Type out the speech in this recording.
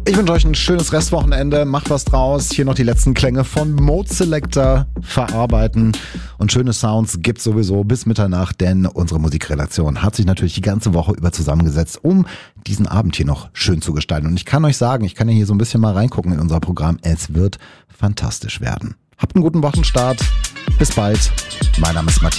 Ich wünsche euch ein schönes Restwochenende. Macht was draus. Hier noch die letzten Klänge von Mode Selector verarbeiten. Und schöne Sounds gibt's sowieso bis Mitternacht, denn unsere Musikredaktion hat sich natürlich die ganze Woche über zusammengesetzt, um diesen Abend hier noch schön zu gestalten. Und ich kann euch sagen, ich kann ja hier so ein bisschen mal reingucken in unser Programm. Es wird fantastisch werden. Habt einen guten Wochenstart. Bis bald. Mein Name ist Matthias.